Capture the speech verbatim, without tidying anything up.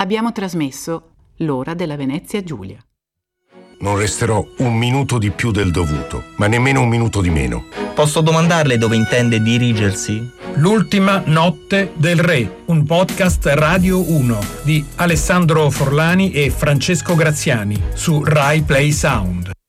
Abbiamo trasmesso L'ora della Venezia Giulia. Non resterò un minuto di più del dovuto, ma nemmeno un minuto di meno. Posso domandarle dove intende dirigersi? L'ultima notte del re, un podcast Radio uno di Alessandro Forlani e Francesco Graziani su Rai Play Sound.